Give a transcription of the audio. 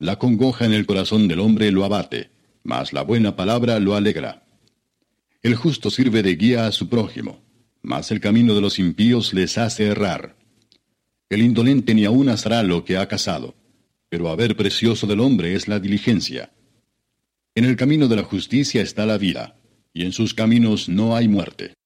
La congoja en el corazón del hombre lo abate, mas la buena palabra lo alegra. El justo sirve de guía a su prójimo, mas el camino de los impíos les hace errar. El indolente ni aun asará lo que ha cazado, pero haber precioso del hombre es la diligencia. En el camino de la justicia está la vida, y en sus caminos no hay muerte.